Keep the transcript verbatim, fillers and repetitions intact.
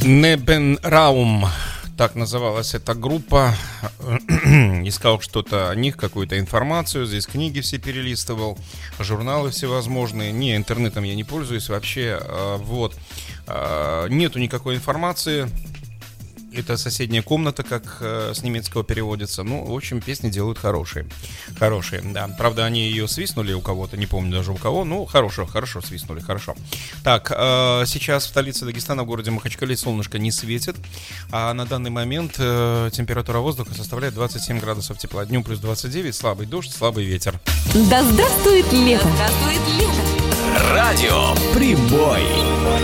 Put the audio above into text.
Небенраум, так называлась эта группа. Искал что-то о них, какую-то информацию. Здесь книги все перелистывал, журналы всевозможные. Не, интернетом я не пользуюсь вообще. Вот. Нету никакой информации. Это соседняя комната, как э, с немецкого переводится. Ну, в общем, песни делают хорошие. Хорошие, да. Правда, они ее свистнули у кого-то, не помню даже у кого. Ну, хорошо, хорошо свистнули, хорошо. Так, э, сейчас в столице Дагестана, в городе Махачкале, солнышко не светит. А на данный момент э, температура воздуха составляет двадцать семь градусов тепла. Днем плюс двадцать девять, слабый дождь, слабый ветер. Да здравствует лето! Да здравствует лето! Радио Прибой.